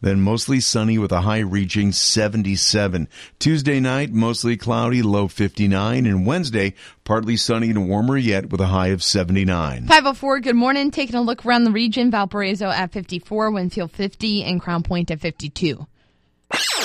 Then mostly sunny with a high reaching 77. Tuesday night, mostly cloudy, low 59. And Wednesday, partly sunny and warmer yet with a high of 79. 5:04, good morning. Taking a look around the region. Valparaiso at 54, Winfield 50, and Crown Point at 52.